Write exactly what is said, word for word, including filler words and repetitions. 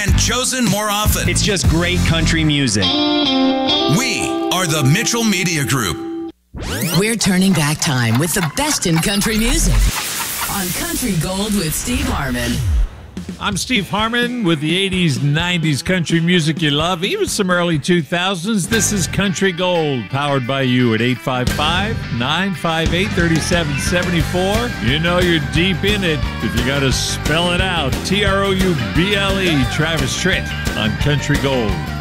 and chosen more often. It's just great country music. We are the Mitchell Media Group. We're turning back time with the best in country music on Country Gold with Steve Harmon. I'm Steve Harmon with the eighties, nineties country music you love, even some early two thousands. This is Country Gold, powered by you at eight five five, nine five eight, three seven seven four. You know you're deep in it if you got to spell it out. T R O U B L E, Travis Tritt on Country Gold.